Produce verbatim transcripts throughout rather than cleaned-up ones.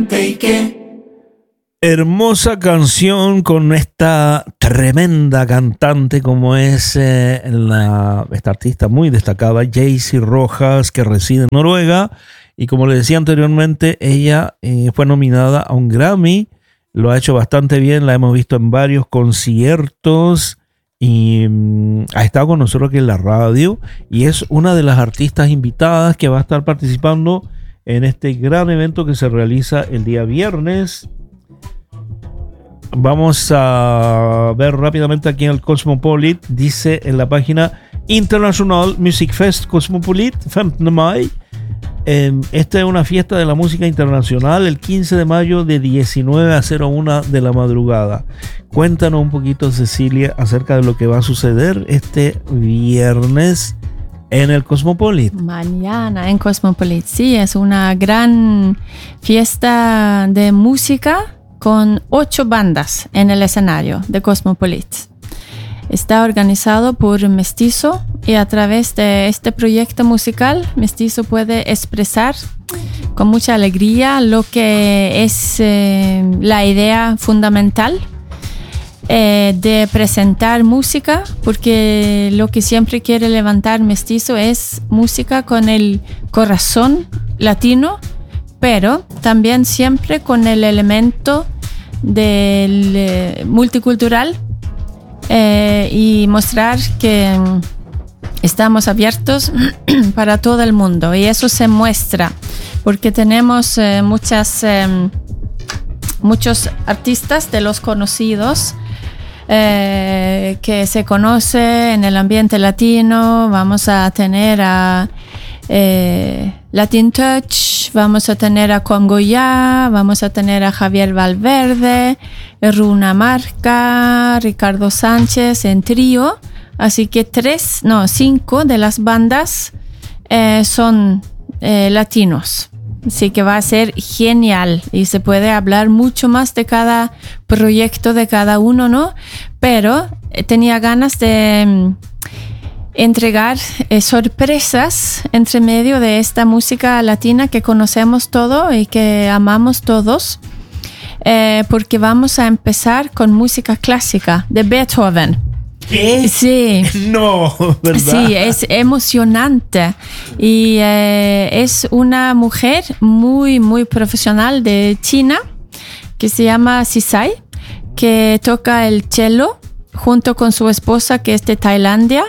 Hermosa canción con esta tremenda cantante como es eh, la, esta artista muy destacada, Jaycee Rojas, que reside en Noruega. Y como le decía anteriormente, ella eh, fue nominada a un Grammy. Lo ha hecho bastante bien, la hemos visto en varios conciertos y mm, ha estado con nosotros aquí en la radio. Y es una de las artistas invitadas que va a estar participando en este gran evento que se realiza el día viernes. Vamos a ver rápidamente aquí en el Cosmopolit. Dice en la página International Music Fest Cosmopolit, femte de mayo. Eh, esta es una fiesta de la música internacional el quince de mayo de diecinueve a cero una de la madrugada. Cuéntanos un poquito, Cecilia, acerca de lo que va a suceder este viernes en el Cosmopolit. Mañana en Cosmopolit, sí, es una gran fiesta de música con ocho bandas en el escenario de Cosmopolit. Está organizado por Mestizo y a través de este proyecto musical, Mestizo puede expresar con mucha alegría lo que es eh, la idea fundamental eh, de presentar música, porque lo que siempre quiere levantar Mestizo es música con el corazón latino, pero también siempre con el elemento del eh, multicultural eh, y mostrar que um, estamos abiertos para todo el mundo, y eso se muestra porque tenemos eh, muchas eh, muchos artistas de los conocidos eh, que se conoce en el ambiente latino. Vamos a tener a eh, Latin Touch, vamos a tener a Congoya, vamos a tener a Javier Valverde, Runa Marca, Ricardo Sánchez en trío. Así que tres, no, cinco de las bandas eh, son eh, latinos. Así que va a ser genial y se puede hablar mucho más de cada proyecto de cada uno, ¿no? Pero eh, tenía ganas de mm, entregar eh, sorpresas entre medio de esta música latina que conocemos todo y que amamos todos, eh, porque vamos a empezar con música clásica de Beethoven. ¿Qué? Sí. No, ¿verdad? Sí, es emocionante. Y eh, es una mujer muy, muy profesional de China que se llama Sisai, que toca el cello junto con su esposa, que es de Tailandia.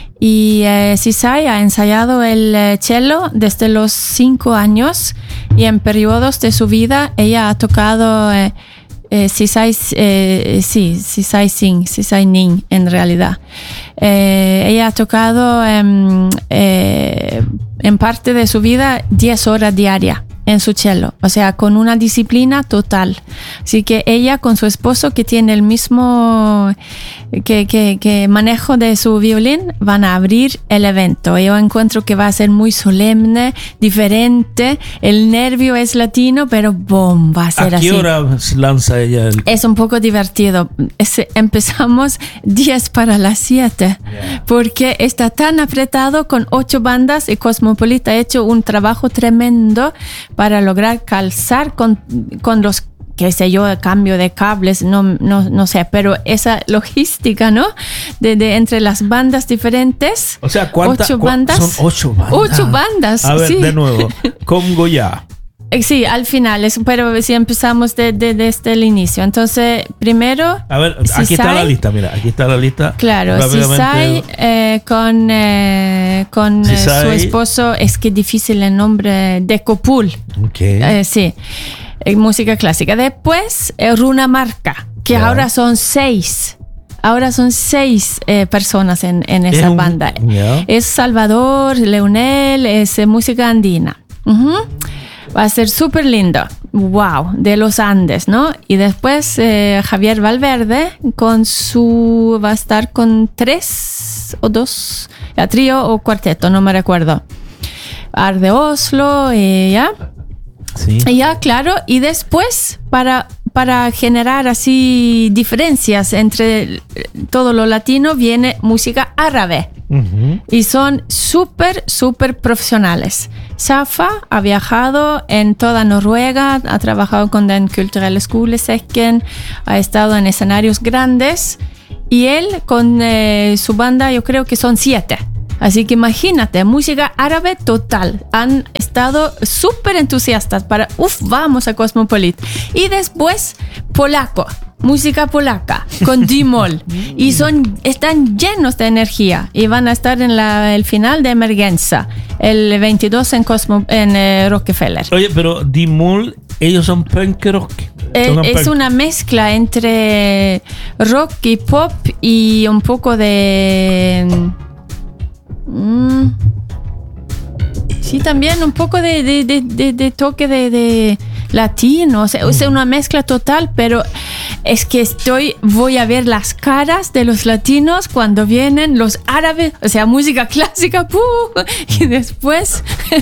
Y eh, Sisai ha ensayado el eh, cello desde los cinco años, y en periodos de su vida ella ha tocado eh, eh, Sisai, eh, sí, Sisai Sing, Sisai Ning en realidad. Eh, ella ha tocado eh, eh, en parte de su vida diez horas diarias en su cello, o sea, con una disciplina total. Así que ella con su esposo, que tiene el mismo que, que, que manejo de su violín, van a abrir el evento. Yo encuentro que va a ser muy solemne, diferente. El nervio es latino, pero boom, va a ser así. ¿A qué hora lanza ella? El... Es un poco divertido. Es, empezamos diez para las siete, yeah. Porque está tan apretado con ocho bandas, y Cosmopolit ha hecho un trabajo tremendo para lograr calzar con, con los, qué sé yo, cambio de cables, no, no, no sé, pero esa logística, ¿no? De, de entre las bandas diferentes. O sea, ¿cuántas? Ocho bandas. Son ocho bandas. Ocho bandas. A ver, sí. De nuevo. Congoya. Sí, al final, es, pero si empezamos de, de, desde el inicio. Entonces, primero... A ver, aquí Sisai, está la lista, mira, aquí está la lista. Claro, Sisai eh, con, eh, con Sisai. Su esposo, es que difícil el nombre, de Copul. Ok. Eh, sí, eh, música clásica. Después, eh, Runa Marca, que yeah. ahora son seis. Ahora son seis eh, personas en, en esa es un, banda. Yeah. Es Salvador, Leonel, es eh, música andina. Uh-huh. Va a ser súper lindo. Wow, de los Andes, ¿no? Y después eh, Javier Valverde con su... va a estar con tres o dos, ya, trío o cuarteto, no me recuerdo. Ar de Oslo, y ya. Sí. Y ya, claro. Y después, para, para generar así diferencias entre todo lo latino, viene música árabe. Uh-huh. Y son súper, súper profesionales. Safa ha viajado en toda Noruega, ha trabajado con Den Kulturelle Skolesekken, ha estado en escenarios grandes y él con eh, su banda yo creo que son siete. Así que imagínate, música árabe total. Han estado súper entusiastas para, uff, vamos a Cosmopolit. Y después, polaco, música polaca, con D-Moll. Y son, están llenos de energía. Y van a estar en la, el final de Emergenza, el veintidós en, Cosmo, en eh, Rockefeller. Oye, pero D-Moll, ellos son punk rock. Eh, es punk. Una mezcla entre rock y pop y un poco de... Mm. Sí, también un poco de, de, de, de, de toque de, de latino, o sea, mm. o sea, una mezcla total, pero es que estoy, voy a ver las caras de los latinos cuando vienen los árabes, o sea, música clásica, ¡puh! Y después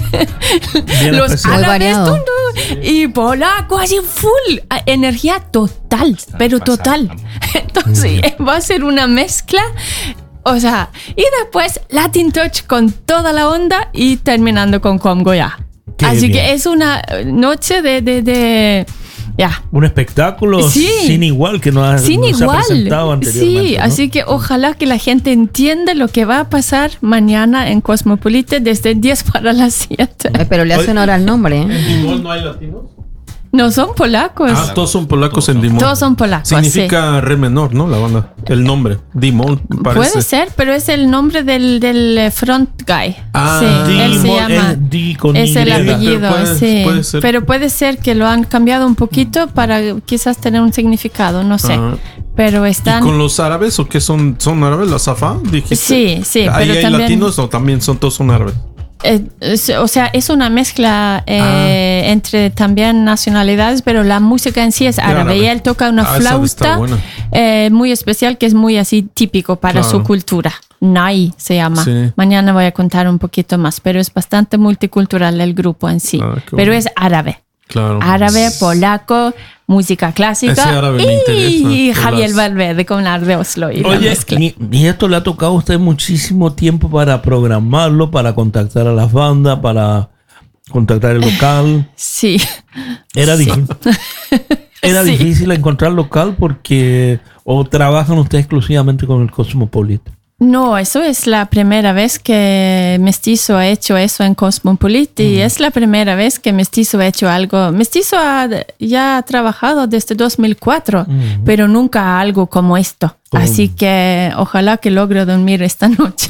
los especial. Árabes tum, tum, y polaco, así full, energía total, Está pero total. Entonces mm. va a ser una mezcla. O sea, y después Latin Touch con toda la onda y terminando con Congo ya. Qué Así bien. Que es una noche de... de, de ya. Un espectáculo sí. sin igual que no, ha, sin no igual. se ha presentado anteriormente. Sí, ¿no? Así que ojalá que la gente entienda lo que va a pasar mañana en Cosmopolite desde diez para las siete. Ay, pero le hacen honor al nombre. ¿eh? ¿En D-Moll no hay latinos? No, son polacos. Ah, todos son polacos en D-Moll. Todos son polacos. Significa sí. re menor, ¿no? La banda. El nombre. D-Moll, parece. Puede ser, pero es el nombre del, del front guy. Ah, sí, D-Moll, él se llama. Es, D con es el apellido, pero puede, sí. Puede ser. Pero puede ser que lo han cambiado un poquito para quizás tener un significado, no sé. Ah. Pero están... ¿Y con los árabes o qué son? ¿Son árabes? ¿La Safa? ¿Dijiste? Sí, sí. ¿Ahí pero hay también... latinos o también son todos son árabes? Eh, o sea, es una mezcla eh, ah. entre también nacionalidades, pero la música en sí es árabe. árabe. Y él toca una ah, flauta eh, muy especial que es muy así típico para claro. su cultura. Nai se llama. Sí. Mañana voy a contar un poquito más, pero es bastante multicultural el grupo en sí. Ah, pero bueno. Es árabe. Claro. Árabe, polaco, música clásica. Ese árabe me interesa. Y Javier las... Valverde con Art de Oslo. Y Oye, y, y esto le ha tocado a usted muchísimo tiempo para programarlo, para contactar a las bandas, para contactar el local. Sí. Era, sí. Difícil, era sí. difícil encontrar local porque o trabajan ustedes exclusivamente con el Cosmopolitan. No, eso es la primera vez que Mestizo ha hecho eso en Cosmopolit y mm. es la primera vez que Mestizo ha hecho algo. Mestizo ha, ya ha trabajado desde dos mil cuatro, mm. pero nunca algo como esto. Oh. Así que ojalá que logre dormir esta noche.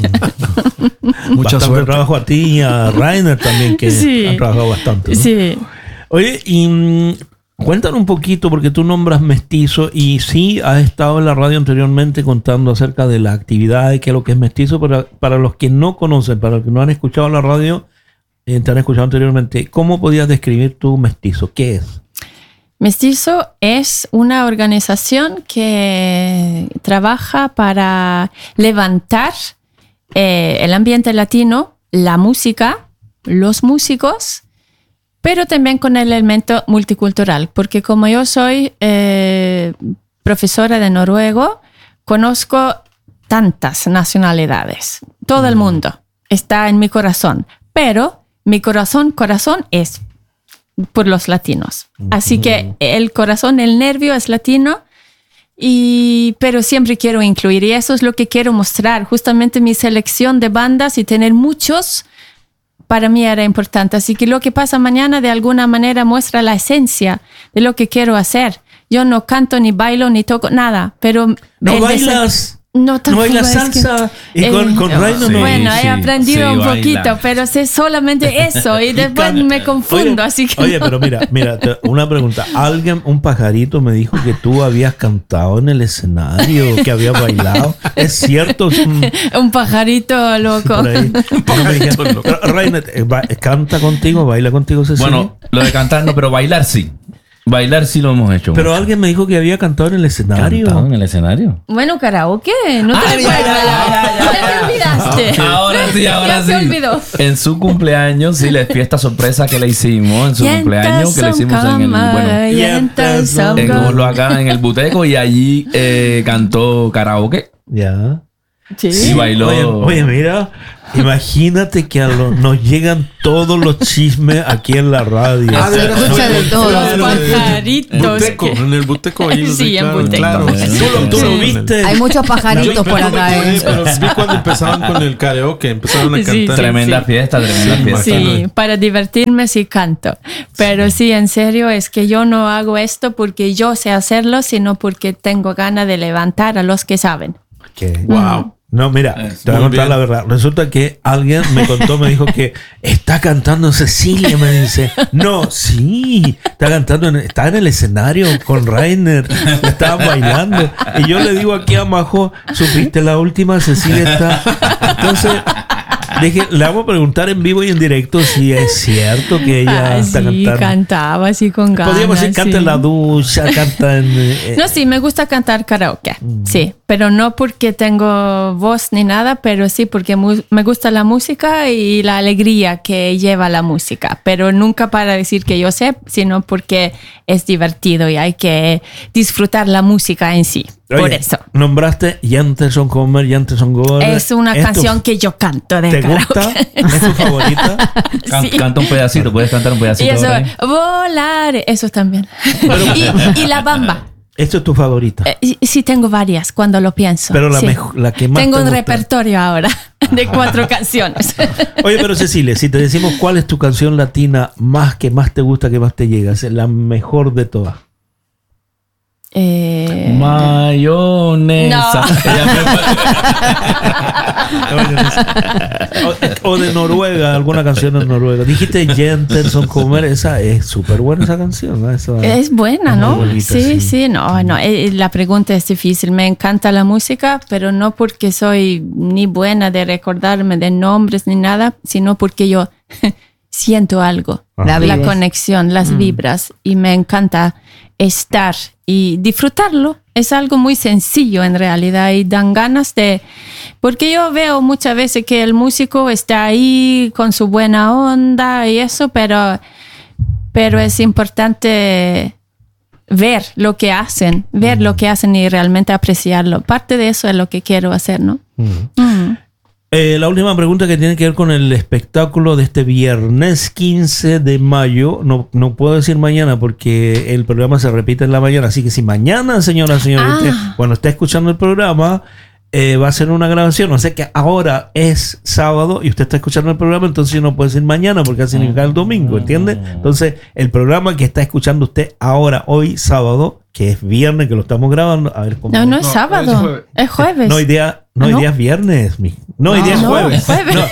Mucha suerte. Trabajo a ti y a Rainer también, que sí. han trabajado bastante, ¿no? Sí. Oye, y... cuéntanos un poquito, porque tú nombras Mestizo y sí has estado en la radio anteriormente contando acerca de la actividad y qué es lo que es Mestizo, pero para los que no conocen, para los que no han escuchado la radio, eh, te han escuchado anteriormente, ¿cómo podías describir tu Mestizo? ¿Qué es? Mestizo es una organización que trabaja para levantar eh, el ambiente latino, la música, los músicos, pero también con el elemento multicultural, porque como yo soy eh, profesora de noruego, conozco tantas nacionalidades. Todo el mundo está en mi corazón, pero mi corazón, corazón es por los latinos. Así que el corazón, el nervio es latino, y, pero siempre quiero incluir, y eso es lo que quiero mostrar. Justamente mi selección de bandas y tener muchos... para mí era importante. Así que lo que pasa mañana de alguna manera muestra la esencia de lo que quiero hacer. Yo no canto, ni bailo, ni toco, nada. Pero ¿No bailas? No, no bailas salsa. Que, y eh, con, con no, Rainer sí, no. Bueno, sí, he aprendido sí, un poquito, baila. Pero sé solamente eso. Y después y me confundo. Oye, así que oye no. pero mira, mira, una pregunta. Alguien, un pajarito me dijo que tú habías cantado en el escenario, que habías bailado. ¿Es cierto? Un, un pajarito loco. Un pajarito loco. Rainer, ¿canta contigo? ¿Baila contigo, Cecilia? Bueno, lo de cantar no, pero bailar sí. Bailar sí lo hemos hecho. Pero mucho. alguien me dijo que había cantado en el escenario. ¿Cantado en el escenario? Bueno, karaoke, no te Ay, recuerdas. ya, ya, ya, Ya ya. te olvidaste. Ahora sí, ahora ya sí. se olvidó. En su cumpleaños, sí, la fiesta sorpresa que le hicimos. En su cumpleaños, que le hicimos en el. Bueno, Yentas son en como- acá en el Buteco. Y allí eh, cantó karaoke. Ya. Sí. Y bailó. Oye, oye, mira, imagínate que a lo- nos llegan todos los chismes aquí en la radio. Ah, de verdad. Escucha de todo. Los pajaritos. Buteco, que- en el Buteco ahí. Sí, en claro, Buteco. Claro. ¿Tú lo, tú lo Sí. viste? Hay muchos pajaritos por Pero no me acá. quedé, ¿eh? pero vi cuando empezaban con el karaoke, empezaron a Sí, cantar. sí. Tremenda sí. fiesta, tremenda Sí, fiesta. Sí, para divertirme sí canto. Pero sí, en serio, es que yo no hago esto porque yo sé hacerlo, sino porque tengo ganas de levantar a los que saben. Que- Wow. No, mira, Es te voy a muy contar bien. la verdad. Resulta que alguien me contó, me dijo que está cantando Cecilia, me dice. No, sí, está cantando, en, está en el escenario con Rainer, estaba bailando. Y yo le digo aquí a Majo, ¿supiste la última? Cecilia está. Entonces, dije, le vamos a preguntar en vivo y en directo si es cierto que ella Ah, está sí, cantando. cantaba así con ganas. Podríamos decir, canta sí. en la ducha, canta en... eh, No, sí, me gusta cantar karaoke, sí, pero no porque tengo voz ni nada, pero sí porque mu- me gusta la música y la alegría que lleva la música, pero nunca para decir que yo sé, sino porque es divertido y hay que disfrutar la música en sí, por Oye, eso. Nombraste Jenterson Comer, Jenterson Gore. Es una ¿Es tu- canción que yo canto de ¿Te karaoke. gusta? ¿Es tu favorita? Can- Sí. Canta un pedacito, puedes cantar un pedacito. Y eso, por ahí? volar, eso también. y, y la bamba. Esto es tu favorita. Eh, y- sí, tengo varias cuando lo pienso. Pero la sí. mejor- la que más Tengo te un gusta. repertorio ahora de cuatro canciones. Oye, pero Cecilia, si te decimos cuál es tu canción latina más que más te gusta, que más te llega, es la mejor de todas. Eh, Mayonesa. O, o de Noruega, alguna canción de Noruega. Dijiste Jenterson Comer, esa es súper buena esa canción, ¿no? Esa- es buena, es muy ¿no? bonita, sí, sí. sí, no, no. eh, La pregunta es difícil. Me encanta la música, pero no porque soy ni buena de recordarme de nombres ni nada, sino porque yo siento algo. La La vives. conexión, las vibras, y me encanta estar y disfrutarlo. Es algo muy sencillo en realidad y dan ganas de... Porque yo veo muchas veces que el músico está ahí con su buena onda y eso, pero, pero es importante ver lo que hacen, ver lo que hacen y realmente apreciarlo. Parte de eso es lo que quiero hacer, ¿no? Mm. Eh, la última pregunta que tiene que ver con el espectáculo de este viernes quince de mayo. No, no puedo decir mañana porque el programa se repite en la mañana. Así que si mañana, señora, señor, Ah. usted, cuando está escuchando el programa, eh, va a ser una grabación. O sea que ahora es sábado y usted está escuchando el programa, entonces no puede decir mañana porque va a significar el domingo, ¿entiende? Entonces, el programa que está escuchando usted ahora, hoy sábado, que es viernes, que lo estamos grabando, a ver cómo... No, no es No, sábado, es jueves. es jueves. No, hoy día, no, hoy ¿No? día es viernes. mi- No, hoy No, día es no, jueves. jueves. No.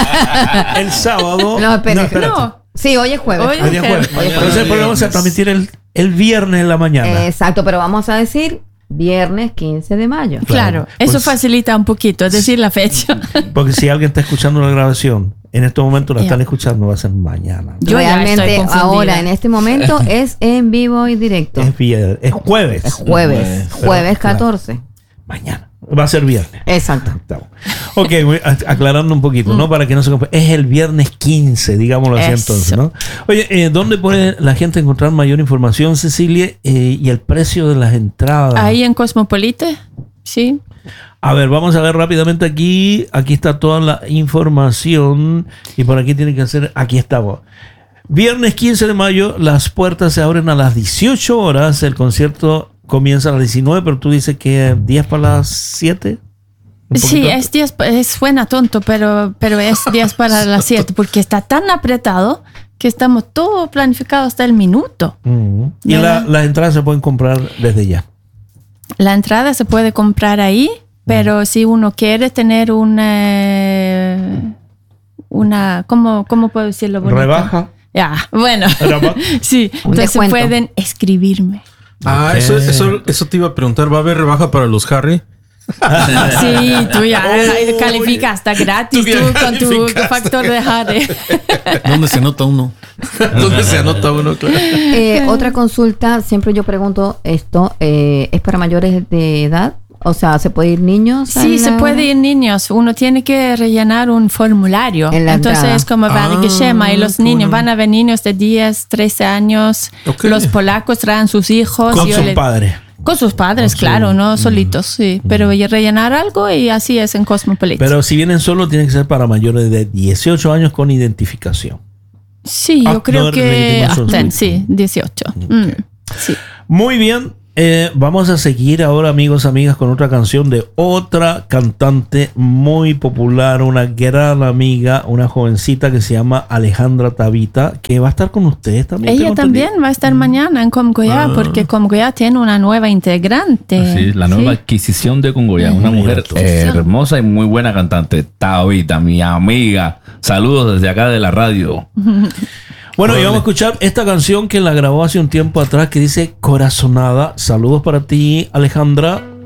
El sábado. No, espere. espérate. No. Sí, hoy es jueves. Hoy Hoy día es jueves. Hoy es Entonces el programa se va a transmitir el, el viernes en la mañana. Exacto, pero vamos a decir viernes quince de mayo. Claro, Claro. eso Pues- facilita un poquito, es decir la fecha. Porque si alguien está escuchando la grabación, en este momento la Ya. están escuchando, va a ser mañana. Yo ya estoy Realmente confundida. ahora, en este momento, es en vivo y directo. Es, viernes, es jueves. Es jueves. Pero, Jueves claro. catorce. Mañana. Va a ser viernes. Exacto. Estamos. Ok, voy a- aclarando un poquito, ¿no? Para que no se confunda. Es el viernes quince, digámoslo así Eso. entonces, ¿no? Oye, eh, ¿dónde puede la gente encontrar mayor información, Cecilia? Eh, y el precio de las entradas. Ahí en Cosmopolite, sí. A ver, vamos a ver rápidamente aquí. Aquí está toda la información. Y por aquí tiene que ser. Aquí estamos. Viernes quince de mayo, las puertas se abren a las dieciocho horas. El concierto comienza a las diecinueve, pero tú dices que diez para las siete. ¿Un Sí, poquito? es diez, pa- es suena tonto, pero, pero es diez para las siete, porque está tan apretado que estamos todo planificado hasta el minuto. Mm. Y la- ¿Verdad? las entradas se pueden comprar desde ya. La entrada se puede comprar ahí, pero si uno quiere tener una, una ¿cómo, cómo puedo decirlo bonito? Rebaja. Ya, bueno, Rebaja. sí, Un entonces descuento. pueden escribirme. Ah, Ok. eso, eso, eso te iba a preguntar. ¿Va a haber rebaja para los Harry? Sí, tú ya Oh, calificas, está gratis tú ya tú, con tu, tu calificaste. factor de Jade. ¿Dónde se anota uno? ¿Dónde se anota uno? Claro. Eh, otra consulta, siempre yo pregunto esto, eh, ¿es para mayores de edad? O sea, ¿se puede ir niños? Sí, a se la- puede ir niños. Uno tiene que rellenar un formulario. En la Entonces entrada. es como Vargeshema. Y los qué niños, bueno. van a ver niños de diez, trece años. Ok. Los polacos traen sus hijos. Con y yo sus le- padres. Con sus padres, Con su- claro, no solitos, sí. Pero y rellenar algo y así es en Cosmopolitan. Pero si vienen solo, tiene que ser para mayores de dieciocho años con identificación. Sí, Ah, yo creo no, que legitimación, hasta, sí. sí, dieciocho. Mm, sí. Muy bien. Eh, vamos a seguir ahora, amigos, amigas, con otra canción de otra cantante muy popular, una gran amiga, una jovencita que se llama Alejandra Tabita, que va a estar con ustedes también. Ella tengo también entendido. va a estar mañana en Comgoya Ah. porque Comgoya tiene una nueva integrante. Sí, la nueva Sí. adquisición de Congoya. Una Mira mujer tú. eh, hermosa y muy buena cantante. Tabita, mi amiga. Saludos desde acá de la radio. Bueno, y vamos a escuchar esta canción que la grabó hace un tiempo atrás que dice Corazonada. Saludos para ti, Alejandra.